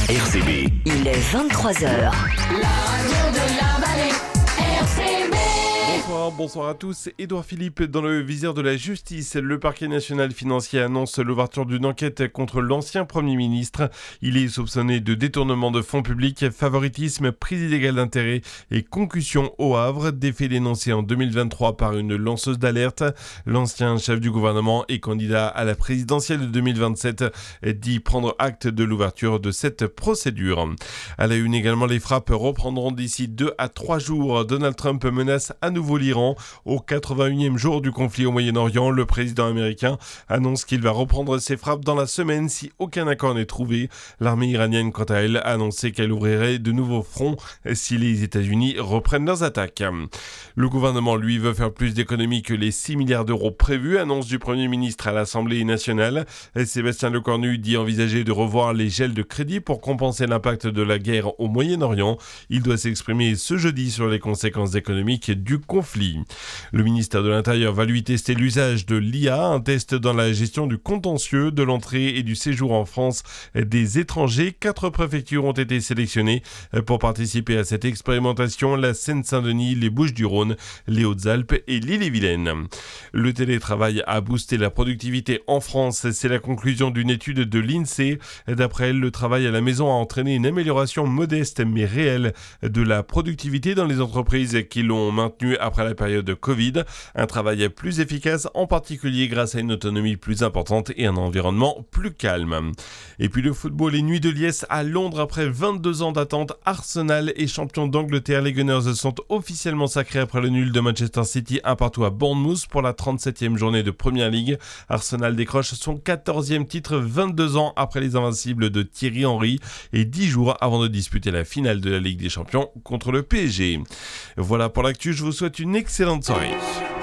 RCB. Il est 23h. La radio de la vallée, RCB. Bonsoir à tous. Édouard Philippe dans le viseur de la justice. Le parquet national financier annonce l'ouverture d'une enquête contre l'ancien Premier ministre. Il est soupçonné de détournement de fonds publics, favoritisme, prise illégale d'intérêt et concussion au Havre, des faits dénoncés en 2023 par une lanceuse d'alerte. L'ancien chef du gouvernement et candidat à la présidentielle de 2027 dit prendre acte de l'ouverture de cette procédure. À la une également, les frappes reprendront d'ici 2 à 3 jours. Donald Trump menace à nouveau l'Iran. Au 81e jour du conflit au Moyen-Orient, le président américain annonce qu'il va reprendre ses frappes dans la semaine si aucun accord n'est trouvé. L'armée iranienne, quant à elle, a annoncé qu'elle ouvrirait de nouveaux fronts si les États-Unis reprennent leurs attaques. Le gouvernement, lui, veut faire plus d'économies que les 6 milliards d'euros prévus, annonce du Premier ministre à l'Assemblée nationale. Sébastien Lecornu dit envisager de revoir les gels de crédit pour compenser l'impact de la guerre au Moyen-Orient. Il doit s'exprimer ce jeudi sur les conséquences économiques du conflit. Le ministère de l'Intérieur va lui tester l'usage de l'IA, un test dans la gestion du contentieux de l'entrée et du séjour en France des étrangers. 4 préfectures ont été sélectionnées pour participer à cette expérimentation: la Seine-Saint-Denis, les Bouches-du-Rhône, les Hautes-Alpes et l'Ille-et-Vilaine. Le télétravail a boosté la productivité en France. C'est la conclusion d'une étude de l'INSEE. D'après elle, le travail à la maison a entraîné une amélioration modeste mais réelle de la productivité dans les entreprises qui l'ont maintenue après la période de Covid. Un travail plus efficace, en particulier grâce à une autonomie plus importante et un environnement plus calme. Et puis le football, les Nuits de Liesse à Londres. Après 22 ans d'attente, Arsenal est champion d'Angleterre. Les Gunners sont officiellement sacrés après le nul de Manchester City 1-1 à Bournemouth pour la 37e journée de Premier League. Arsenal décroche son 14e titre 22 ans après les invincibles de Thierry Henry et 10 jours avant de disputer la finale de la Ligue des Champions contre le PSG. Voilà pour l'actu, je vous souhaite une excellente soirée.